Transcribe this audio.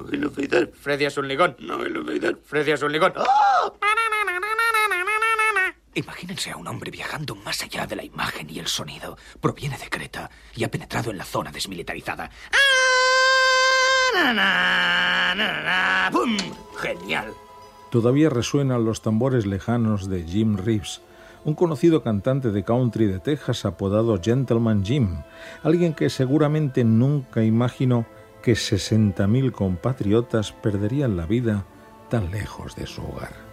el hospital. Freddy es un ligón. No, el hospital. Freddy es un ligón. ¡Oh! Imagínense a un hombre viajando más allá de la imagen y el sonido. Proviene de Creta y ha penetrado en la zona desmilitarizada. ¡Bum! ¡Genial! Todavía resuenan los tambores lejanos de Jim Reeves, un conocido cantante de country de Texas apodado Gentleman Jim, alguien que seguramente nunca imaginó que 60.000 compatriotas perderían la vida tan lejos de su hogar.